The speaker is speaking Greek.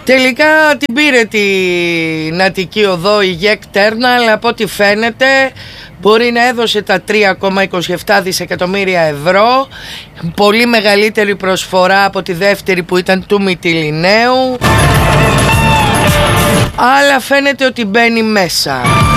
Τελικά την πήρε την Αττική Οδό η ΓΕΚ Τέρνα, αλλά από ό,τι φαίνεται μπορεί να έδωσε τα 3,27 δισεκατομμύρια ευρώ, πολύ μεγαλύτερη προσφορά από τη δεύτερη που ήταν του Μυτιληναίου, αλλά φαίνεται ότι μπαίνει μέσα.